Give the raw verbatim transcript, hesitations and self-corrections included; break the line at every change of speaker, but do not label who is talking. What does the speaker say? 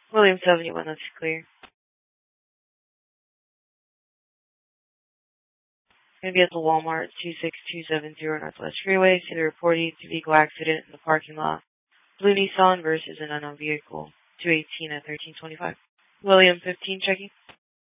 William seventy-one, that's clear. Going to be at the Walmart, two six two seven zero Northwest Freeway. See the reported vehicle accident in the parking lot. Blue Nissan versus an unknown vehicle. two eighteen at thirteen twenty-five. William fifteen, checking.